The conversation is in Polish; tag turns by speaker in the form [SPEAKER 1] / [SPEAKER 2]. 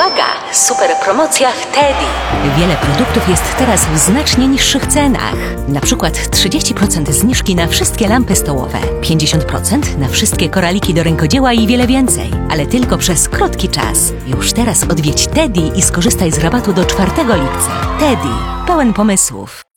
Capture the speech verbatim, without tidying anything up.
[SPEAKER 1] Uwaga! Super promocja w Teddy.
[SPEAKER 2] Wiele produktów jest teraz w znacznie niższych cenach. Na przykład trzydzieści procent zniżki na wszystkie lampy stołowe, pięćdziesiąt procent na wszystkie koraliki do rękodzieła i wiele więcej. Ale tylko przez krótki czas. Już teraz odwiedź Teddy i skorzystaj z rabatu do czwartego lipca. Teddy. Pełen pomysłów.